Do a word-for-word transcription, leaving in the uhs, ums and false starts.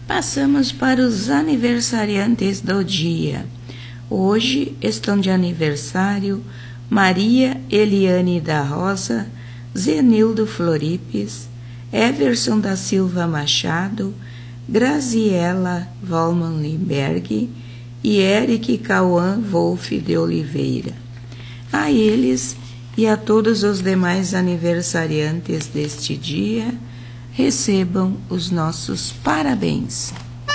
Passamos para os aniversariantes do dia. Hoje estão de aniversário Maria Eliane da Rosa, Zenildo Floripes, Everson da Silva Machado, Graziela Volman Limberg e Eric Cauã Wolff de Oliveira. A eles e a todos os demais aniversariantes deste dia, recebam os nossos parabéns.